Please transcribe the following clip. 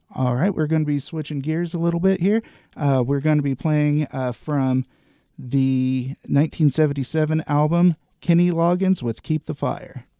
All right, we're going to be switching gears a little bit here. We're going to be playing from the 1977 album Kenny Loggins with Keep the Fire.